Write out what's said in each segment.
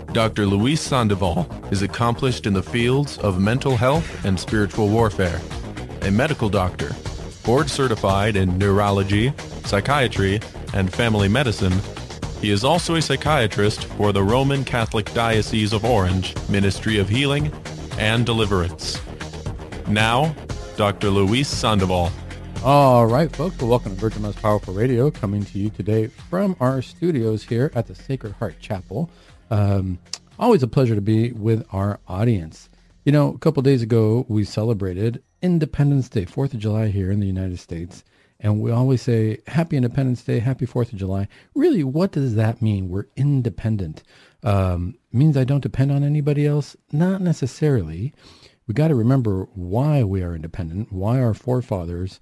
Dr. Luis Sandoval is accomplished in the fields of mental health and spiritual warfare, a medical doctor, board certified in neurology, psychiatry, and family medicine. He is also a psychiatrist for the Roman Catholic Diocese of Orange Ministry of Healing and Deliverance. Now, Dr. Luis Sandoval. All right, folks, well, welcome to Virgin Most Powerful Radio, coming to you today from our studios here at the Sacred Heart Chapel. Always a pleasure to be with our audience. You know, a couple days ago, we celebrated Independence Day, 4th of July here in the United States. And we always say, Happy Independence Day, Happy 4th of July. Really, what does that mean? We're independent. Means I don't depend on anybody else? Not necessarily. We got to remember why we are independent, why our forefathers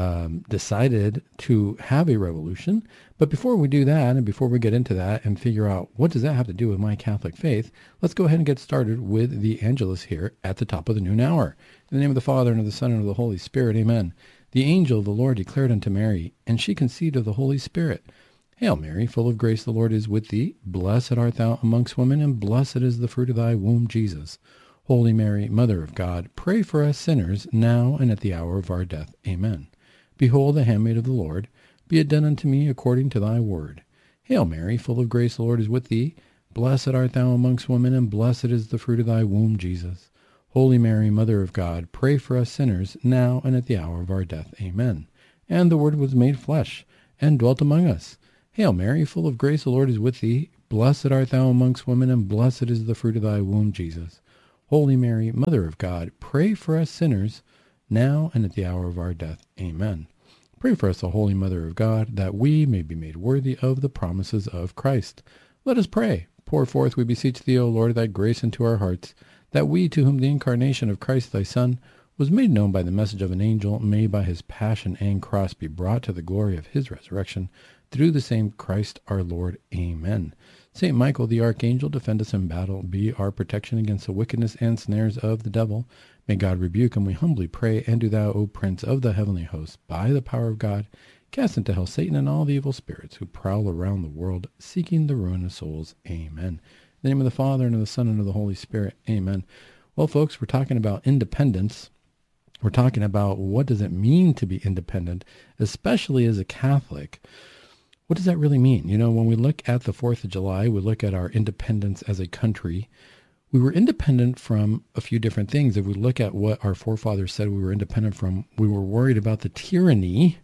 decided to have a revolution. But before we do that, and before we get into that and figure out what does that have to do with my Catholic faith, let's go ahead and get started with the Angelus here at the top of the noon hour. In the name of the Father, and of the Son, and of the Holy Spirit, amen. The angel of the Lord declared unto Mary, and she conceived of the Holy Spirit. Hail Mary, full of grace, the Lord is with thee. Blessed art thou amongst women, and blessed is the fruit of thy womb, Jesus. Holy Mary, Mother of God, pray for us sinners, now and at the hour of our death. Amen. Behold, the handmaid of the Lord, be it done unto me according to thy word. Hail Mary, full of grace, the Lord is with thee. Blessed art thou amongst women, and blessed is the fruit of thy womb, Jesus. Holy Mary, Mother of God, pray for us sinners, now and at the hour of our death. Amen. And the Word was made flesh, and dwelt among us. Hail Mary, full of grace, the Lord is with thee. Blessed art thou amongst women, and blessed is the fruit of thy womb, Jesus. Holy Mary, Mother of God, pray for us sinners, now and at the hour of our death. Amen. Pray for us, O Holy Mother of God, that we may be made worthy of the promises of Christ. Let us pray. Pour forth, we beseech thee, O Lord, thy grace into our hearts, that we, to whom the incarnation of Christ thy Son was made known by the message of an angel, may by his passion and cross be brought to the glory of his resurrection, through the same Christ our Lord. Amen. Saint Michael the Archangel, defend us in battle, be our protection against the wickedness and snares of the devil. May God rebuke him, we humbly pray, and do thou, O Prince of the heavenly host, by the power of God, cast into hell Satan and all the evil spirits who prowl around the world, seeking the ruin of souls. Amen. In the name of the Father, and of the Son, and of the Holy Spirit. Amen. Well, folks, we're talking about independence. We're talking about what does it mean to be independent, especially as a Catholic. What does that really mean? You know, when we look at the 4th of July, we look at our independence as a country. We were independent from a few different things. If we look at what our forefathers said we were independent from, we were worried about the tyranny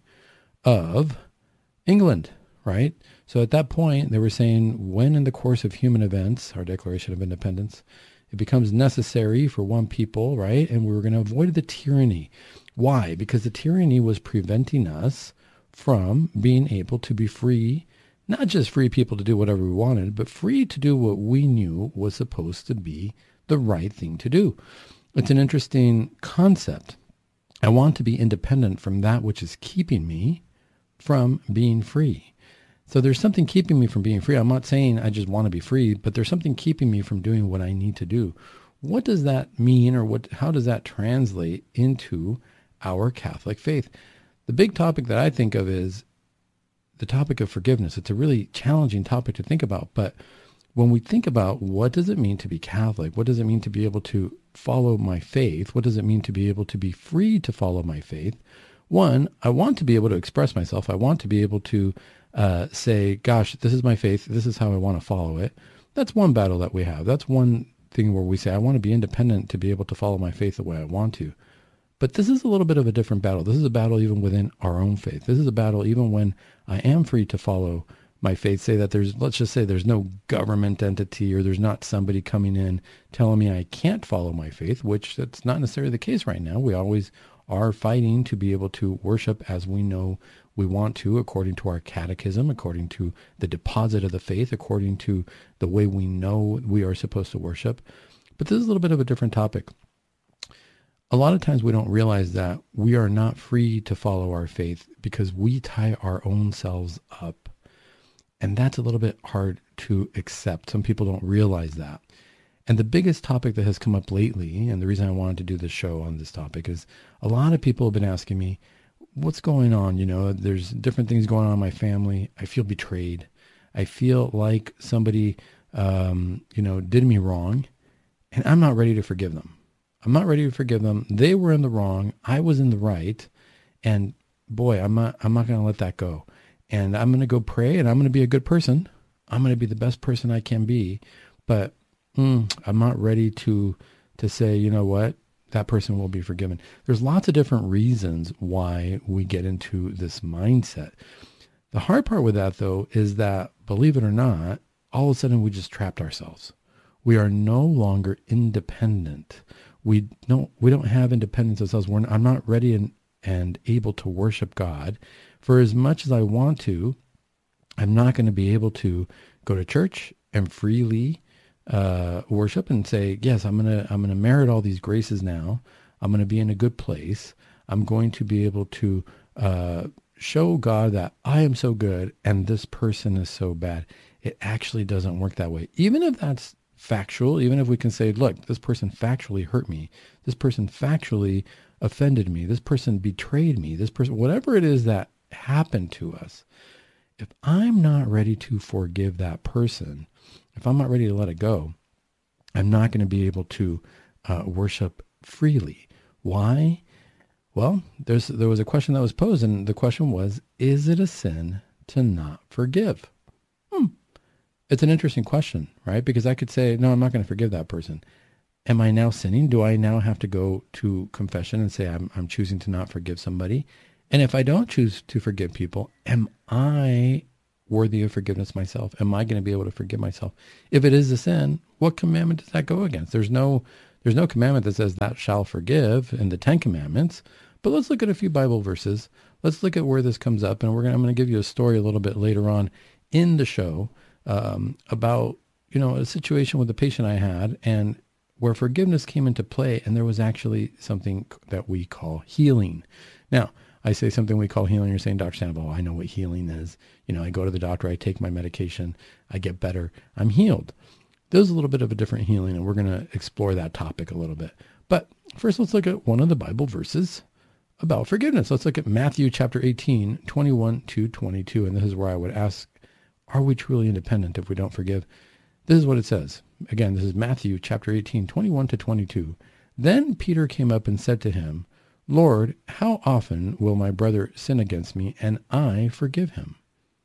of England, right? So at that point, they were saying when in the course of human events, our Declaration of Independence, it becomes necessary for one people, right? And we were going to avoid the tyranny. Why? Because the tyranny was preventing us from being able to be free, not just free people to do whatever we wanted, but free to do what we knew was supposed to be the right thing to do. It's an interesting concept. I want to be independent from that which is keeping me from being free. So there's something keeping me from being free. I'm not saying I just want to be free, but there's something keeping me from doing what I need to do. What does that mean, or how does that translate into our Catholic faith? The big topic that I think of is the topic of forgiveness. It's a really challenging topic to think about, but when we think about what does it mean to be Catholic, what does it mean to be able to follow my faith, what does it mean to be able to be free to follow my faith? One, I want to be able to express myself. I want to be able to say, gosh, this is my faith. This is how I want to follow it. That's one battle that we have. That's one thing where we say, I want to be independent to be able to follow my faith the way I want to. But this is a little bit of a different battle. This is a battle even within our own faith. This is a battle even when I am free to follow my faith. Say that let's just say there's no government entity, or there's not somebody coming in telling me I can't follow my faith, which that's not necessarily the case right now. We always are fighting to be able to worship as we know we want to, according to our catechism, according to the deposit of the faith, according to the way we know we are supposed to worship. But this is a little bit of a different topic. A lot of times we don't realize that we are not free to follow our faith because we tie our own selves up. And that's a little bit hard to accept. Some people don't realize that. And the biggest topic that has come up lately, and the reason I wanted to do this show on this topic, is a lot of people have been asking me, what's going on? You know, there's different things going on in my family. I feel betrayed. I feel like somebody did me wrong, and I'm not ready to forgive them. I'm not ready to forgive them. They were in the wrong. I was in the right. And boy, I'm not going to let that go. And I'm going to go pray, and I'm going to be a good person. I'm going to be the best person I can be. But I'm not ready to say, you know what, that person will be forgiven. There's lots of different reasons why we get into this mindset. The hard part with that, though, is that, believe it or not, all of a sudden we just trapped ourselves. We are no longer independent. We don't have independence ourselves. I'm not ready and able to worship God. For as much as I want to, I'm not going to be able to go to church and freely worship and say, yes, I'm gonna merit all these graces now. I'm going to be in a good place. I'm going to be able to show God that I am so good and this person is so bad. It actually doesn't work that way. Even if that's factual, even if we can say, look, this person factually hurt me. This person factually offended me. This person betrayed me. This person, whatever it is that happened to us, if I'm not ready to forgive that person, if I'm not ready to let it go, I'm not going to be able to worship freely. Why? Well, there was a question that was posed, and the question was, is it a sin to not forgive? It's an interesting question, right? Because I could say, no, I'm not going to forgive that person. Am I now sinning? Do I now have to go to confession and say I'm choosing to not forgive somebody? And if I don't choose to forgive people, am I worthy of forgiveness myself? Am I going to be able to forgive myself? If it is a sin, what commandment does that go against? There's no commandment that says thou shalt forgive in the 10 Commandments. But let's look at a few Bible verses. Let's look at where this comes up, and I'm going to give you a story a little bit later on in the show about a situation with a patient I had, and where forgiveness came into play, and there was actually something that we call healing. Now, I say something we call healing. You're saying, Dr. Sandoval, I know what healing is. I go to the doctor, I take my medication, I get better, I'm healed. There's a little bit of a different healing, and we're going to explore that topic a little bit. But first, let's look at one of the Bible verses about forgiveness. Let's look at Matthew chapter 18, 21 to 22. And this is where I would ask, are we truly independent if we don't forgive? This is what it says. Again, this is Matthew chapter 18, 21 to 22. Then Peter came up and said to him, Lord, how often will my brother sin against me and I forgive him?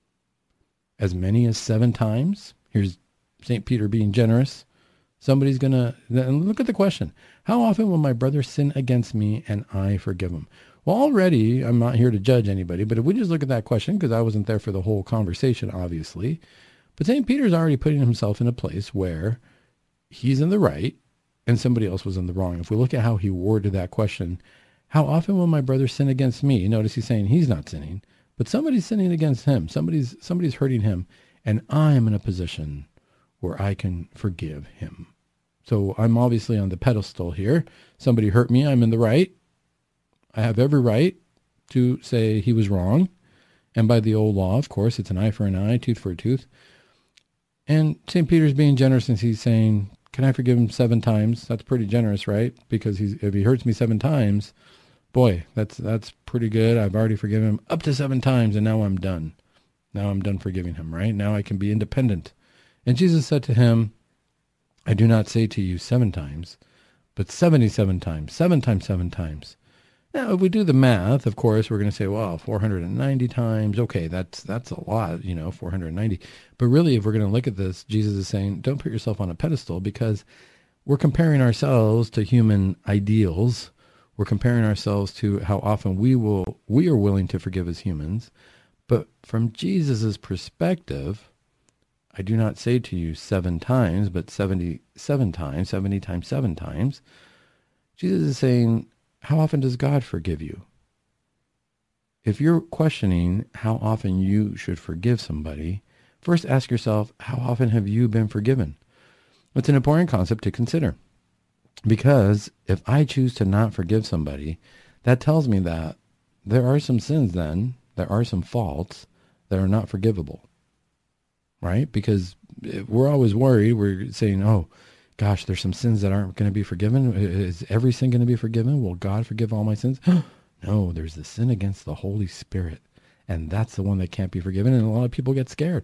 As many as 7 times? Here's St. Peter being generous. Somebody's going to, look at the question. How often will my brother sin against me and I forgive him? Well, already, I'm not here to judge anybody, but if we just look at that question, because I wasn't there for the whole conversation, obviously, but St. Peter's already putting himself in a place where he's in the right and somebody else was in the wrong. If we look at how he worded that question, how often will my brother sin against me? Notice he's saying he's not sinning, but somebody's sinning against him. Somebody's hurting him, and I am in a position where I can forgive him. So I'm obviously on the pedestal here. Somebody hurt me. I'm in the right. I have every right to say he was wrong. And by the old law, of course, it's an eye for an eye, tooth for a tooth. And St. Peter's being generous, and he's saying, can I forgive him 7 times? That's pretty generous, right? Because if he hurts me 7 times, boy, that's pretty good. I've already forgiven him up to 7 times, and now I'm done. Now I'm done forgiving him, right? Now I can be independent. And Jesus said to him, I do not say to you 7 times, but 77 times, 7 times, 7 times. Now, if we do the math, of course, we're going to say, well, 490 times. Okay, that's a lot, 490. But really, if we're going to look at this, Jesus is saying, don't put yourself on a pedestal, because we're comparing ourselves to human ideals. We're comparing ourselves to how often we are willing to forgive as humans. But from Jesus's perspective, I do not say to you 7 times, but 77 times, 70 times, 7 times. Jesus is saying, how often does God forgive you? If you're questioning how often you should forgive somebody, first ask yourself, how often have you been forgiven? It's an important concept to consider. Because if I choose to not forgive somebody, that tells me that there are some sins then, there are some faults that are not forgivable. Right? Because we're always worried. We're saying, oh, gosh, there's some sins that aren't going to be forgiven. Is every sin going to be forgiven? Will God forgive all my sins? No, there's the sin against the Holy Spirit. And that's the one that can't be forgiven. And a lot of people get scared.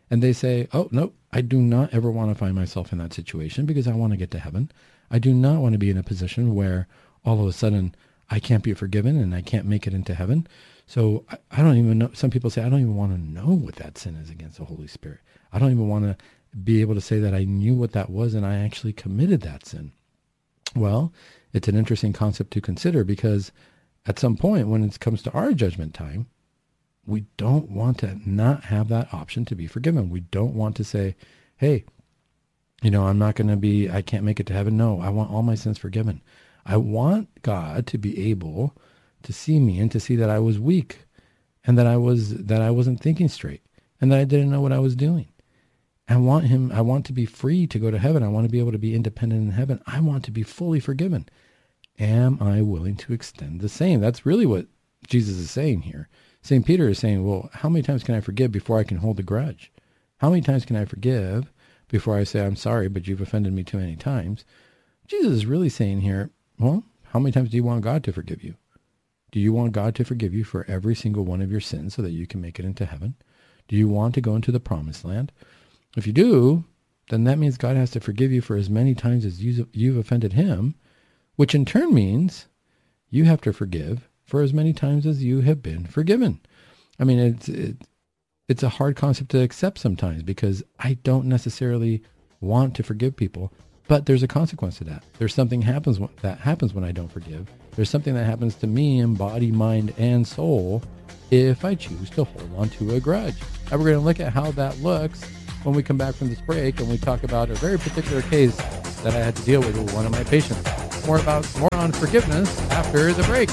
And they say, oh, no, I do not ever want to find myself in that situation because I want to get to heaven. I do not want to be in a position where all of a sudden I can't be forgiven and I can't make it into heaven. So I don't even know. Some people say, I don't even want to know what that sin is against the Holy Spirit. I don't even want to be able to say that I knew what that was and I actually committed that sin. Well, it's an interesting concept to consider because at some point when it comes to our judgment time, we don't want to not have that option to be forgiven. We don't want to say, hey, I'm not going to be, I can't make it to heaven. No, I want all my sins forgiven. I want God to be able to see me and to see that I was weak and that I wasn't thinking straight and that I didn't know what I was doing. I want to be free to go to heaven. I want to be able to be independent in heaven. I want to be fully forgiven. Am I willing to extend the same? That's really what Jesus is saying here. St. Peter is saying, well, how many times can I forgive before I can hold a grudge? How many times can I forgive before I say, I'm sorry, but you've offended me too many times? Jesus is really saying here, well, how many times do you want God to forgive you? Do you want God to forgive you for every single one of your sins so that you can make it into heaven? Do you want to go into the promised land? If you do, then that means God has to forgive you for as many times as you've offended him, which in turn means you have to forgive for as many times as you have been forgiven. I mean, it's a hard concept to accept sometimes because I don't necessarily want to forgive people, but there's a consequence to that. There's something that happens when I don't forgive. There's something that happens to me in body, mind, and soul if I choose to hold on to a grudge. And we're going to look at how that looks when we come back from this break and we talk about a very particular case that I had to deal with one of my patients. More on forgiveness after the break.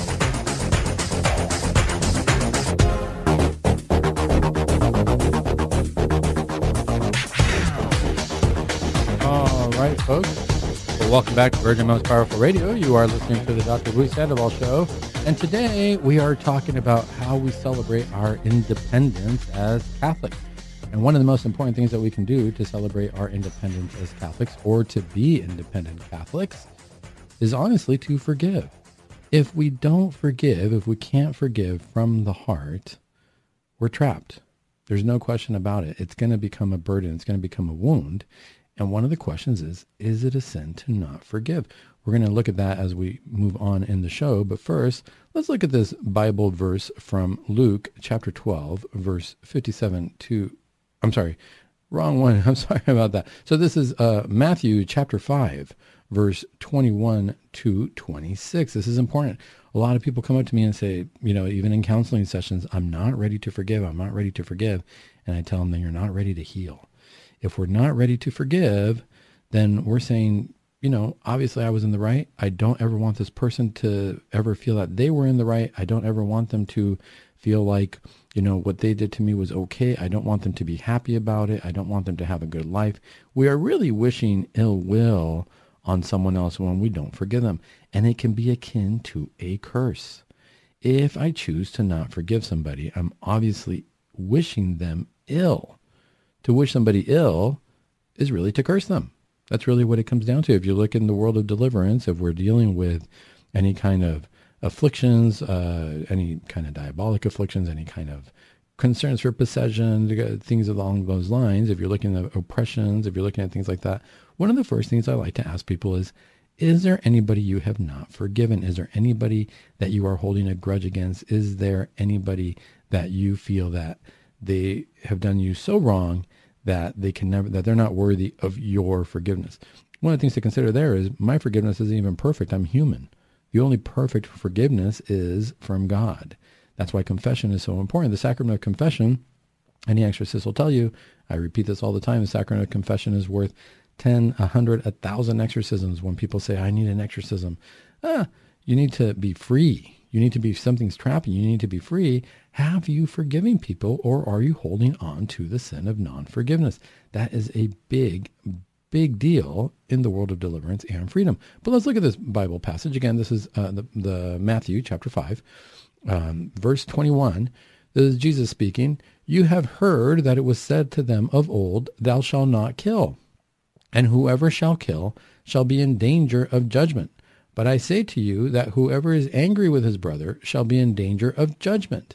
All right, folks. Well, welcome back to Virgin Most Powerful Radio. You are listening to the Dr. Louis Sandoval Show. And today we are talking about how we celebrate our independence as Catholics. And one of the most important things that we can do to celebrate our independence as Catholics or to be independent Catholics is honestly to forgive. If we don't forgive, if we can't forgive from the heart, we're trapped. There's no question about it. It's going to become a burden. It's going to become a wound. And one of the questions is it a sin to not forgive? We're going to look at that as we move on in the show. But first, let's look at this Bible verse from Luke chapter 12, verse 57 to, I'm sorry, wrong one. I'm sorry about that. So this is Matthew chapter 5, verse 21 to 26. This is important. A lot of people come up to me and say, even in counseling sessions, I'm not ready to forgive. I'm not ready to forgive. And I tell them, then you're not ready to heal. If we're not ready to forgive, then we're saying, obviously I was in the right. I don't ever want this person to ever feel that they were in the right. I don't ever want them to feel like, what they did to me was okay. I don't want them to be happy about it. I don't want them to have a good life. We are really wishing ill will on someone else when we don't forgive them. And it can be akin to a curse. If I choose to not forgive somebody, I'm obviously wishing them ill. To wish somebody ill is really to curse them. That's really what it comes down to. If you look in the world of deliverance, if we're dealing with any kind of afflictions, any kind of diabolic afflictions, any kind of concerns for possession, things along those lines, if you're looking at oppressions, if you're looking at things like that, one of the first things I like to ask people is there anybody you have not forgiven? Is there anybody that you are holding a grudge against? Is there anybody that you feel that they have done you so wrong that they're not worthy of your forgiveness? One of the things to consider there is my forgiveness isn't even perfect. I'm human. The only perfect forgiveness is from God. That's why confession is so important. The sacrament of confession, any exorcist will tell you, I repeat this all the time, the sacrament of confession is worth 10, 100, 1,000 exorcisms. When people say, I need an exorcism, you need to be free. You need to be, something's trapping you. You need to be free. Have you forgiving people, or are you holding on to the sin of non-forgiveness? That is a big deal in the world of deliverance and freedom. But let's look at this Bible passage. Again, this is the Matthew chapter 5, verse 21. This is Jesus speaking. You have heard that it was said to them of old, thou shalt not kill. And whoever shall kill shall be in danger of judgment. But I say to you that whoever is angry with his brother shall be in danger of judgment.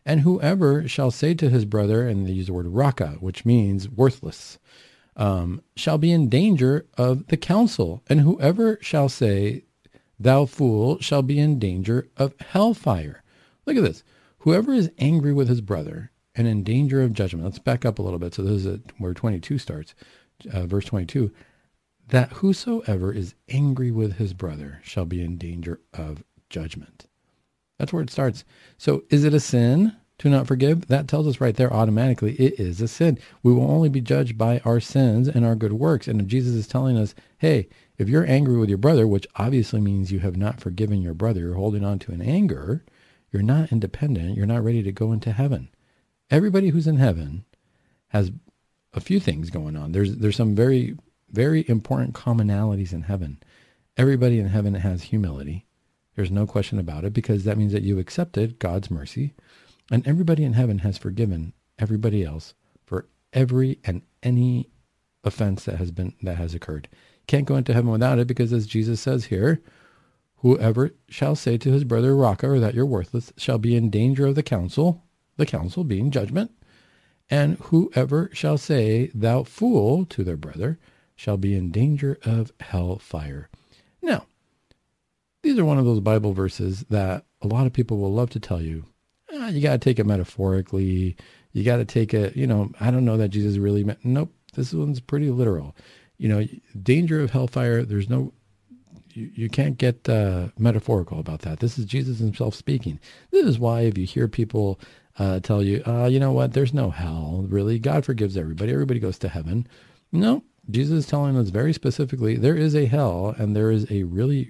And whoever shall say to his brother, and they use the word raka, which means worthless, shall be in danger of the council. And whoever shall say, thou fool, shall be in danger of hellfire. Look at this. Whoever is angry with his brother and in danger of judgment. Let's back up a little bit. So this is where 22 starts, verse 22. That whosoever is angry with his brother shall be in danger of judgment. That's where it starts. So is it a sin to not forgive? That tells us right there automatically it is a sin. We will only be judged by our sins and our good works. And if Jesus is telling us, hey, if you're angry with your brother, which obviously means you have not forgiven your brother, you're holding on to an anger, you're not independent, you're not ready to go into heaven. Everybody who's in heaven has a few things going on. There's some very, very important commonalities in heaven. Everybody in heaven has humility. There's no question about it, because that means that you accepted God's mercy, and everybody in heaven has forgiven everybody else for every and any offense that has occurred. Can't go into heaven without it, because as Jesus says here, whoever shall say to his brother raka, or that you're worthless, shall be in danger of the council being judgment. And whoever shall say thou fool to their brother shall be in danger of hellfire. Now, these are one of those Bible verses that a lot of people will love to tell you, you got to take it metaphorically. You got to take it, I don't know that Jesus really meant, nope, this one's pretty literal. Danger of hellfire, there's no, you can't get metaphorical about that. This is Jesus himself speaking. This is why if you hear people tell you, you know what, there's no hell, really. God forgives everybody. Everybody goes to heaven. No, Jesus is telling us very specifically, there is a hell, and there is a really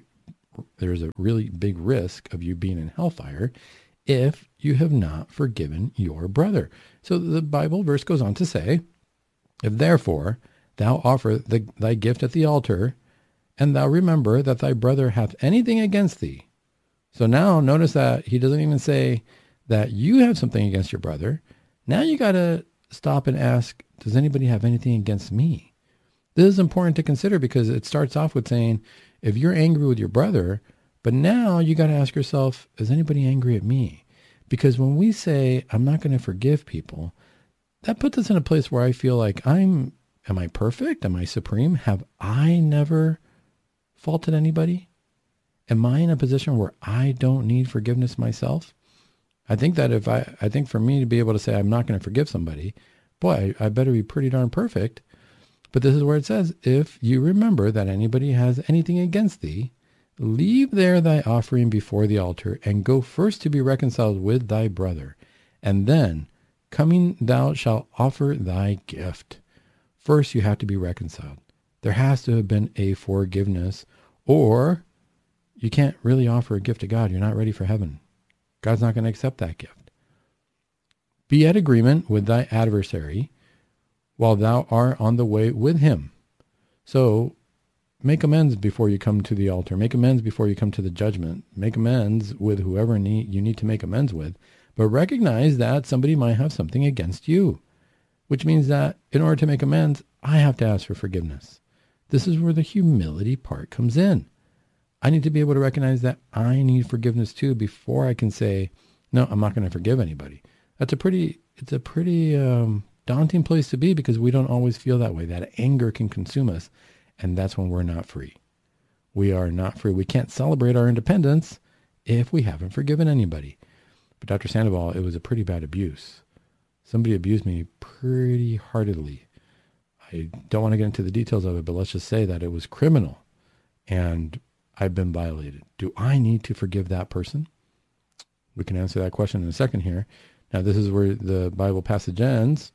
big risk of you being in hellfire if you have not forgiven your brother. So the Bible verse goes on to say, if therefore thou offer thy gift at the altar, and thou remember that thy brother hath anything against thee. So now notice that he doesn't even say that you have something against your brother. Now you got to stop and ask, does anybody have anything against me? This is important to consider, because it starts off with saying, if you're angry with your brother, but now you got to ask yourself, is anybody angry at me? Because when we say, I'm not going to forgive people, that puts us in a place where I feel like am I perfect? Am I supreme? Have I never faulted anybody? Am I in a position where I don't need forgiveness myself? I think that I think for me to be able to say I'm not going to forgive somebody, boy, I better be pretty darn perfect. But this is where it says, if you remember that anybody has anything against thee, leave there thy offering before the altar, and go first to be reconciled with thy brother. And then, coming, thou shalt offer thy gift. First, you have to be reconciled. There has to have been a forgiveness, or you can't really offer a gift to God. You're not ready for heaven. God's not going to accept that gift. Be at agreement with thy adversary while thou art on the way with him. So make amends before you come to the altar. Make amends before you come to the judgment. Make amends with whoever you need to make amends with. But recognize that somebody might have something against you, which means that in order to make amends, I have to ask for forgiveness. This is where the humility part comes in. I need to be able to recognize that I need forgiveness too before I can say, no, I'm not going to forgive anybody. It's a pretty daunting place to be, because we don't always feel that way. That anger can consume us, and that's when we're not free. We are not free. We can't celebrate our independence if we haven't forgiven anybody. But Dr. Sandoval, it was a pretty bad abuse. Somebody abused me pretty heartedly. I don't want to get into the details of it, but let's just say that it was criminal, and I've been violated. Do I need to forgive that person? We can answer that question in a second here. Now, this is where the Bible passage ends.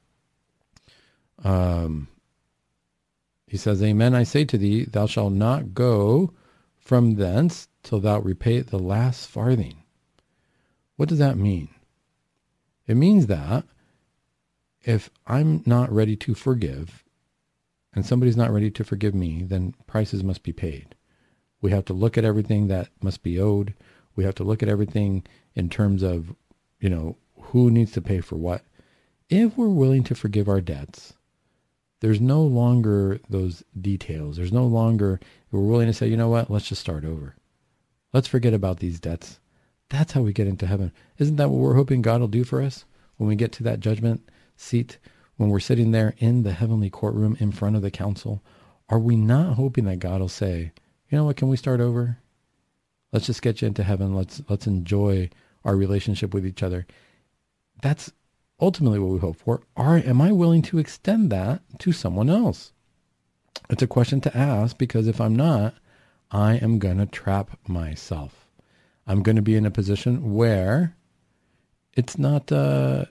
He says, Amen, I say to thee, thou shalt not go from thence till thou repay the last farthing. What does that mean? It means that if I'm not ready to forgive, and somebody's not ready to forgive me, then prices must be paid. We have to look at everything that must be owed. We have to look at everything in terms of, who needs to pay for what. If we're willing to forgive our debts, there's no longer those details. There's no longer, we're willing to say, you know what, let's just start over. Let's forget about these debts. That's how we get into heaven. Isn't that what we're hoping God will do for us when we get to that judgment seat, when we're sitting there in the heavenly courtroom in front of the council? Are we not hoping that God will say, you know what, can we start over? Let's just get you into heaven. Let's enjoy our relationship with each other. That's ultimately what we hope for. Am I willing to extend that to someone else? It's a question to ask, because if I'm not, I am going to trap myself. I'm going to be in a position where I'm not going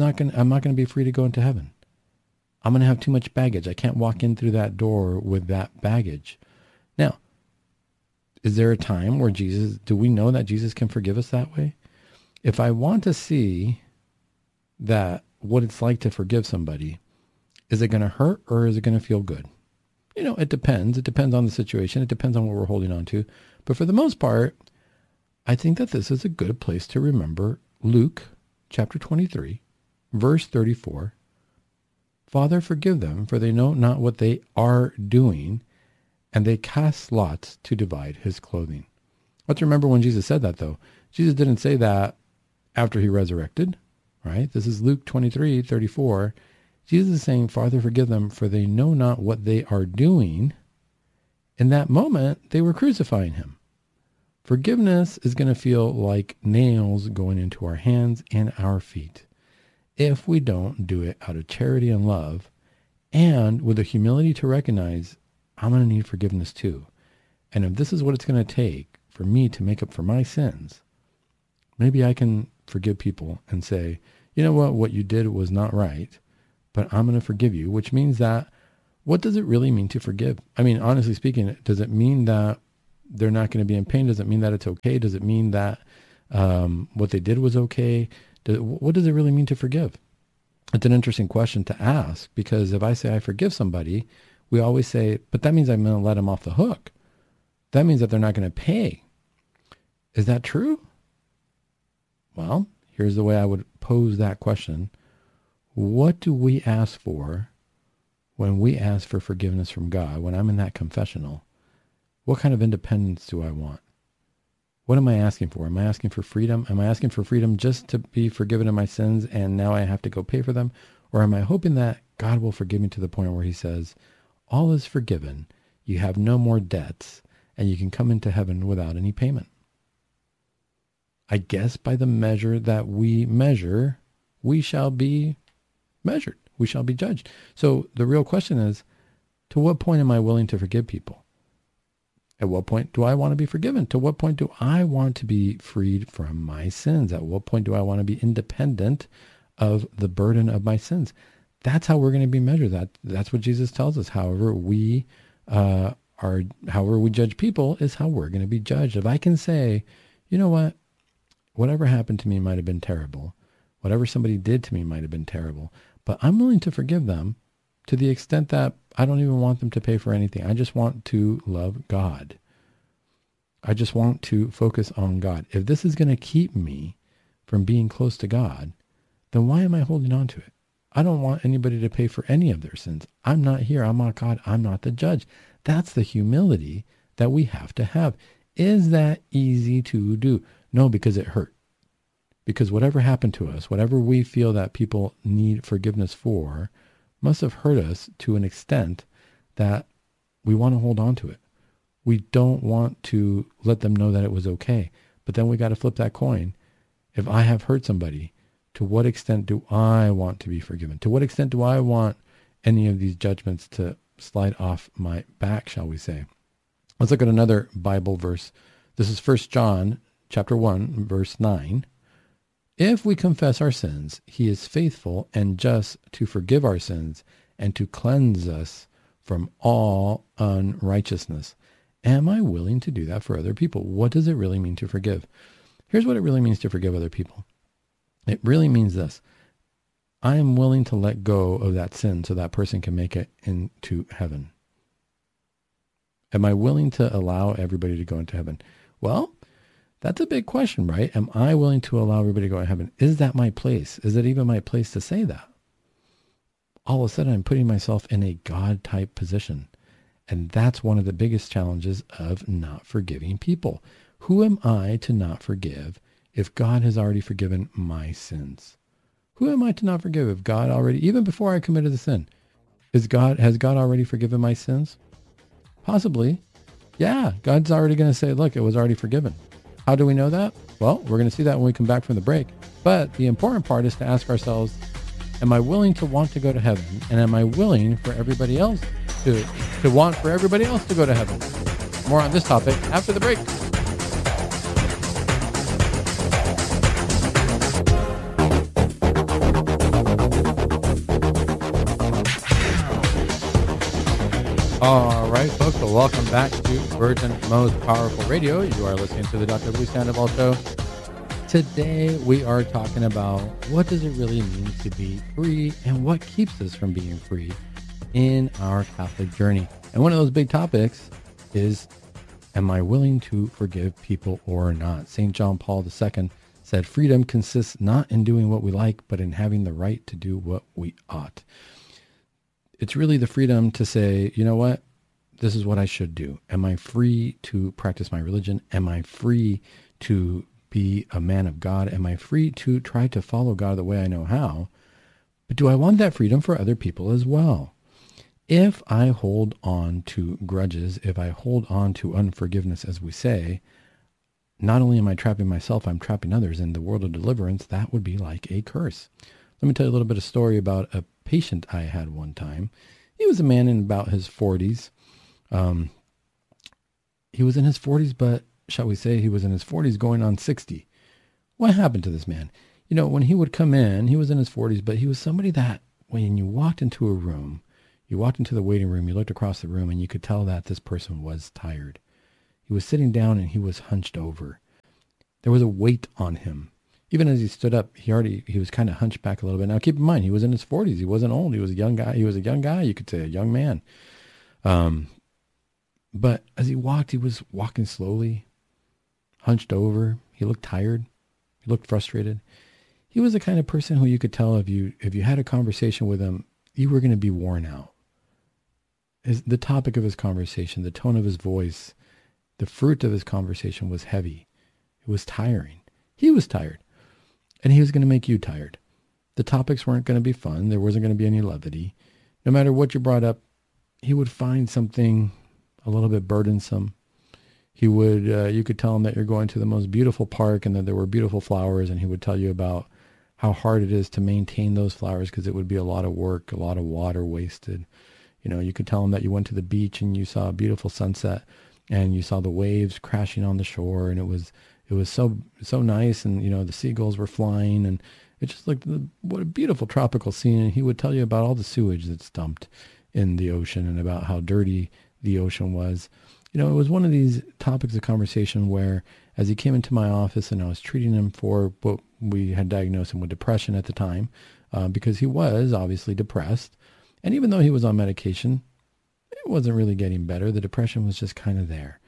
to be free to go into heaven. I'm going to have too much baggage. I can't walk in through that door with that baggage. Now, is there a time where do we know that Jesus can forgive us that way? If I want to see that what it's like to forgive somebody, is it going to hurt or is it going to feel good? It depends. It depends on the situation. It depends on what we're holding on to. But for the most part, I think that this is a good place to remember Luke chapter 23, verse 34. Father, forgive them, for they know not what they are doing. And they cast lots to divide his clothing. Let's remember when Jesus said that, though. Jesus didn't say that after he resurrected, right? This is Luke 23:34. Jesus is saying, Father, forgive them, for they know not what they are doing. In that moment, they were crucifying him. Forgiveness is going to feel like nails going into our hands and our feet if we don't do it out of charity and love, and with the humility to recognize I'm going to need forgiveness too. And if this is what it's going to take for me to make up for my sins, maybe I can forgive people and say, you know what you did was not right, but I'm going to forgive you, which means that, what does it really mean to forgive? I mean, honestly speaking, does it mean that they're not going to be in pain? Does it mean that it's okay? Does it mean that what they did was okay? What does it really mean to forgive? It's an interesting question to ask, because if I say I forgive somebody, we always say, but that means I'm going to let them off the hook. That means that they're not going to pay. Is that true? Well, here's the way I would pose that question. What do we ask for when we ask for forgiveness from God? When I'm in that confessional, what kind of independence do I want? What am I asking for? Am I asking for freedom? Am I asking for freedom just to be forgiven of my sins and now I have to go pay for them? Or am I hoping that God will forgive me to the point where he says, all is forgiven, you have no more debts, and you can come into heaven without any payment? I guess by the measure that we measure, we shall be measured. We shall be judged. So the real question is, to what point am I willing to forgive people? At what point do I want to be forgiven? To what point do I want to be freed from my sins? At what point do I want to be independent of the burden of my sins? That's how we're going to be measured. That's what Jesus tells us. However we judge people is how we're going to be judged. If I can say, you know what, whatever happened to me might have been terrible. Whatever somebody did to me might have been terrible, but I'm willing to forgive them to the extent that I don't even want them to pay for anything. I just want to love God. I just want to focus on God. If this is going to keep me from being close to God, then why am I holding on to it? I don't want anybody to pay for any of their sins. I'm not here. I'm not God. I'm not the judge. That's the humility that we have to have. Is that easy to do? No, because it hurt. Because whatever happened to us, whatever we feel that people need forgiveness for, must have hurt us to an extent that we want to hold on to it. We don't want to let them know that it was okay. But then we got to flip that coin. If I have hurt somebody, to what extent do I want to be forgiven? To what extent do I want any of these judgments to slide off my back, shall we say? Let's look at another Bible verse. This is 1 John chapter 1, verse 9. If we confess our sins, he is faithful and just to forgive our sins and to cleanse us from all unrighteousness. Am I willing to do that for other people? What does it really mean to forgive? Here's what it really means to forgive other people. It really means this. I am willing to let go of that sin so that person can make it into heaven. Am I willing to allow everybody to go into heaven? Well, that's a big question, right? Am I willing to allow everybody to go to heaven? Is that my place? Is it even my place to say that? All of a sudden, I'm putting myself in a God-type position. And that's one of the biggest challenges of not forgiving people. Who am I to not forgive if God has already forgiven my sins? Who am I to not forgive if God already, even before I committed the sin, has God already forgiven my sins? Possibly. Yeah, God's already going to say, look, it was already forgiven. How do we know that? Well, we're going to see that when we come back from the break. But the important part is to ask ourselves, am I willing to want to go to heaven? And am I willing for everybody else to want for everybody else to go to heaven? More on this topic after the break. All right, folks, well, welcome back to Virgin Most Powerful Radio. You are listening to the Dr. Bruce Sandoval Show. Today, we are talking about what does it really mean to be free and what keeps us from being free in our Catholic journey. And one of those big topics is, am I willing to forgive people or not? St. John Paul II said, freedom consists not in doing what we like, but in having the right to do what we ought. It's really the freedom to say, you know what, this is what I should do. Am I free to practice my religion? Am I free to be a man of God? Am I free to try to follow God the way I know how? But do I want that freedom for other people as well? If I hold on to grudges, if I hold on to unforgiveness, as we say, not only am I trapping myself, I'm trapping others in the world of deliverance. That would be like a curse. Let me tell you a little bit of story about a patient I had one time. He was a man in about his 40s. He was in his 40s, but shall we say he was in his 40s going on 60. What happened to this man? You know, when he would come in, he was in his 40s, but he was somebody that when you walked into a room, you walked into the waiting room, you looked across the room, and you could tell that this person was tired. He was sitting down and he was hunched over. There was a weight on him. Even as he stood up, he was kind of hunched back a little bit. Now, keep in mind, he was in his 40s. He wasn't old. He was a young guy. He was a young guy, you could say, a young man. But as he walked, he was walking slowly, hunched over. He looked tired. He looked frustrated. He was the kind of person who you could tell if you had a conversation with him, you were going to be worn out. The topic of his conversation, the tone of his voice, the fruit of his conversation was heavy. It was tiring. He was tired. And he was going to make you tired. The topics weren't going to be fun. There wasn't going to be any levity. No matter what you brought up, he would find something a little bit burdensome. He would, you could tell him that you're going to the most beautiful park and that there were beautiful flowers, and he would tell you about how hard it is to maintain those flowers because it would be a lot of work, a lot of water wasted. You know, you could tell him that you went to the beach and you saw a beautiful sunset and you saw the waves crashing on the shore, and it was so nice, and you know the seagulls were flying, and it just looked what a beautiful tropical scene. And he would tell you about all the sewage that's dumped in the ocean and about how dirty the ocean was. You know, it was one of these topics of conversation where, as he came into my office and I was treating him for what we had diagnosed him with depression at the time, because he was obviously depressed, and even though he was on medication, it wasn't really getting better. The depression was just kind of there.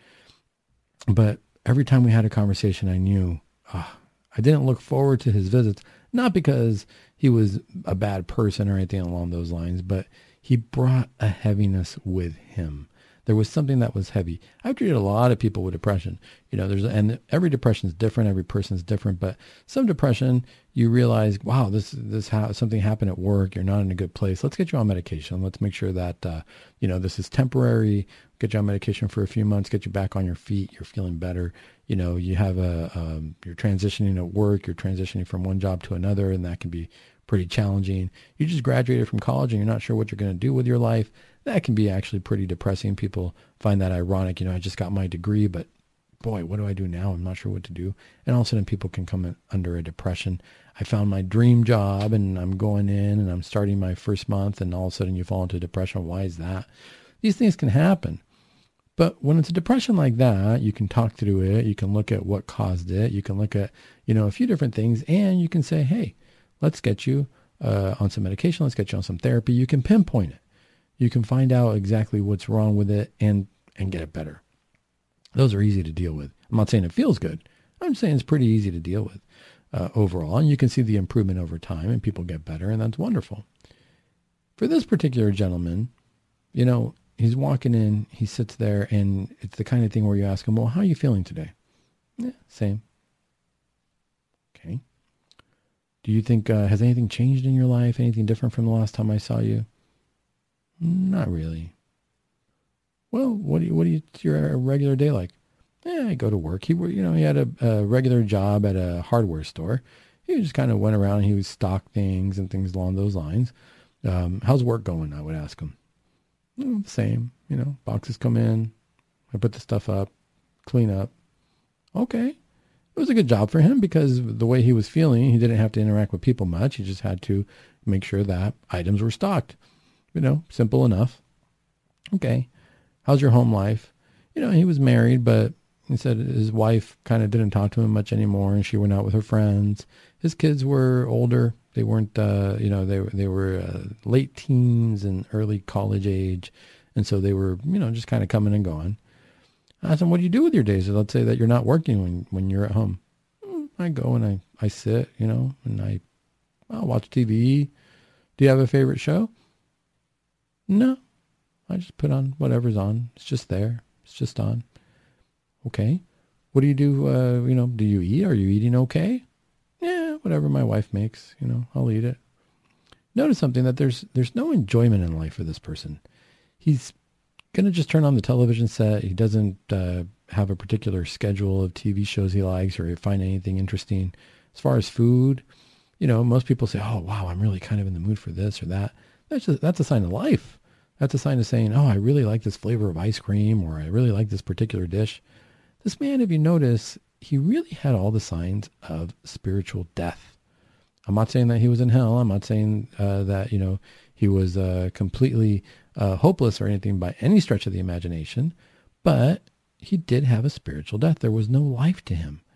But every time we had a conversation, I knew I didn't look forward to his visits, not because he was a bad person or anything along those lines, but he brought a heaviness with him. There was something that was heavy. I've treated a lot of people with depression. You know, and every depression is different. Every person is different. But some depression, you realize, wow, something happened at work. You're not in a good place. Let's get you on medication. Let's make sure that this is temporary. Get you on medication for a few months. Get you back on your feet. You're feeling better. You know, you have you're transitioning at work. You're transitioning from one job to another, and that can be pretty challenging. You just graduated from college and you're not sure what you're going to do with your life. That can be actually pretty depressing. People find that ironic. You know, I just got my degree, but boy, what do I do now? I'm not sure what to do. And all of a sudden people can come under a depression. I found my dream job and I'm going in and I'm starting my first month, and all of a sudden you fall into depression. Why is that? These things can happen. But when it's a depression like that, you can talk through it. You can look at what caused it. You can look at, a few different things, and you can say, hey, let's get you on some medication. Let's get you on some therapy. You can pinpoint it. You can find out exactly what's wrong with it and get it better. Those are easy to deal with. I'm not saying it feels good. I'm saying it's pretty easy to deal with overall. And you can see the improvement over time and people get better, and that's wonderful. For this particular gentleman, he's walking in, he sits there, and it's the kind of thing where you ask him, well, how are you feeling today? Yeah, same. Do you think, has anything changed in your life? Anything different from the last time I saw you? Not really. Well, what's your regular day like? I go to work. He had a regular job at a hardware store. He just kind of went around and he would stock things and things along those lines. How's work going? I would ask him. The same, boxes come in. I put the stuff up, clean up. Okay. It was a good job for him because the way he was feeling, he didn't have to interact with people much. He just had to make sure that items were stocked. Simple enough. Okay. How's your home life? He was married, but he said his wife kind of didn't talk to him much anymore, and she went out with her friends. His kids were older. They weren't, they were late teens and early college age, and so they were, just kind of coming and going. I asked him, what do you do with your days? Let's say that you're not working when you're at home. I go and I sit, and I'll watch TV. Do you have a favorite show? No. I just put on whatever's on. It's just there. It's just on. Okay. What do you do? Do you eat? Are you eating okay? Yeah, whatever my wife makes, I'll eat it. Notice something, that there's no enjoyment in life for this person. He's going to just turn on the television set. He doesn't have a particular schedule of TV shows he likes or find anything interesting. As far as food, most people say, oh, wow, I'm really kind of in the mood for this or that. That's a sign of life. That's a sign of saying, oh, I really like this flavor of ice cream, or I really like this particular dish. This man, if you notice, he really had all the signs of spiritual death. I'm not saying that he was in hell. I'm not saying that, he was completely hopeless or anything by any stretch of the imagination, but he did have a spiritual death. There was no life to him.